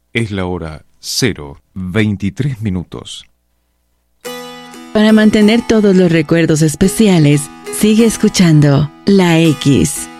Es la hora 0:23. Para mantener todos los recuerdos especiales, sigue escuchando La X.